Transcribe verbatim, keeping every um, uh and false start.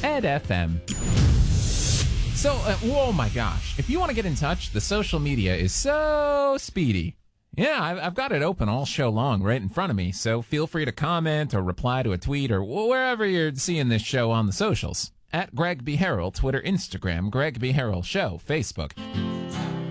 Ed F M. So, uh, oh my gosh, if you want to get in touch, the social media is so speedy. Yeah, I've, I've got it open all show long right in front of me, so feel free to comment or reply to a tweet or wherever you're seeing this show on the socials. At Greg B. Harrell, Twitter, Instagram, Greg B. Harrell Show, Facebook.